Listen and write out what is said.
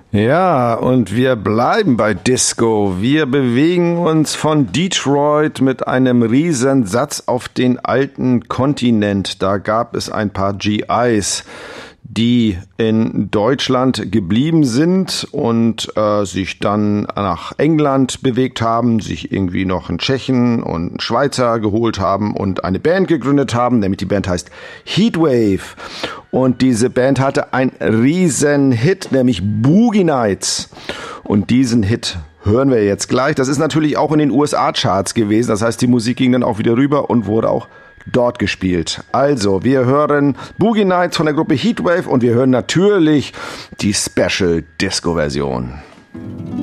Ja, und wir bleiben bei Disco. Wir bewegen uns von Detroit mit einem Riesensatz auf den alten Kontinent. Da gab es ein paar GIs, die in Deutschland geblieben sind und sich dann nach England bewegt haben, sich irgendwie noch einen Tschechen und einen Schweizer geholt haben und eine Band gegründet haben, nämlich die Band heißt Heatwave. Und diese Band hatte einen riesen Hit, nämlich Boogie Nights. Und diesen Hit hören wir jetzt gleich. Das ist natürlich auch in den USA-Charts gewesen. Das heißt, die Musik ging dann auch wieder rüber und wurde auch dort gespielt. Also, wir hören Boogie Nights von der Gruppe Heatwave und wir hören natürlich die Special Disco Version.